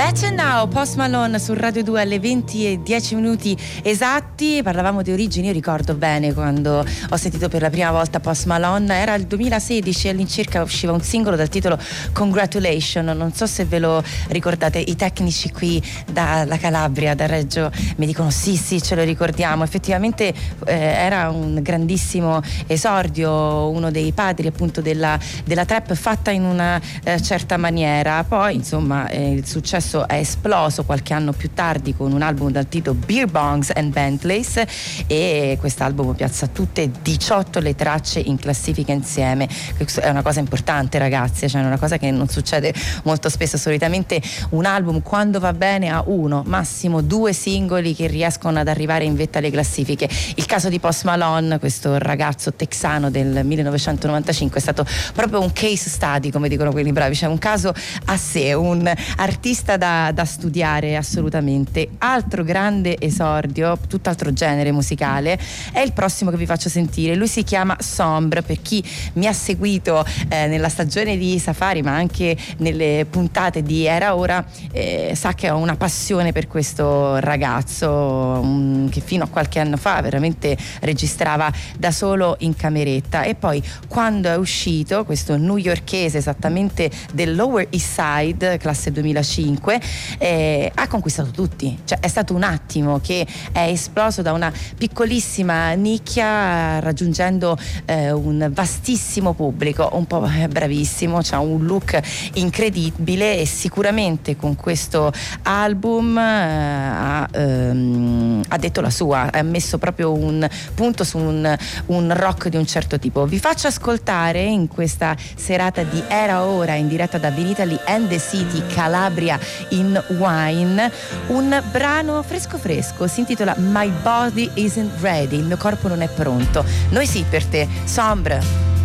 Better Now, Post Malone su Radio 2 alle 20:10 esatti. Parlavamo di origini, io ricordo bene quando ho sentito per la prima volta Post Malone, era il 2016 all'incirca, usciva un singolo dal titolo Congratulations, non so se ve lo ricordate, i tecnici qui dalla Calabria, da Reggio, mi dicono sì ce lo ricordiamo, effettivamente era un grandissimo esordio, uno dei padri appunto della trap fatta in una certa maniera. Poi insomma il successo è esploso qualche anno più tardi con un album dal titolo Beer Bongs and Bentleys, e quest'album piazza tutte 18 le tracce in classifica insieme. Questa è una cosa importante, ragazzi, cioè è una cosa che non succede molto spesso. Solitamente un album, quando va bene, ha uno, massimo due singoli che riescono ad arrivare in vetta alle classifiche. Il caso di Post Malone, questo ragazzo texano del 1995, è stato proprio un case study, come dicono quelli bravi, cioè un caso a sé, un artista da studiare assolutamente. Altro grande esordio, tutt'altro genere musicale, è il prossimo che vi faccio sentire. Lui si chiama Sombre. Per chi mi ha seguito nella stagione di Safari, ma anche nelle puntate di Era Ora, sa che ho una passione per questo ragazzo che fino a qualche anno fa veramente registrava da solo in cameretta, e poi quando è uscito questo newyorkese, esattamente del Lower East Side, classe 2005, ha conquistato tutti. Cioè è stato un attimo che è esploso da una piccolissima nicchia, raggiungendo un vastissimo pubblico. Un po' bravissimo, c'ha un look incredibile, e sicuramente con questo album ha detto la sua, ha messo proprio un punto su un rock di un certo tipo. Vi faccio ascoltare in questa serata di Era Ora, in diretta da Vinitaly and the City Calabria in Wine, un brano fresco, si intitola My Body Isn't Ready, il mio corpo non è pronto. Noi sì, per te, Sombre.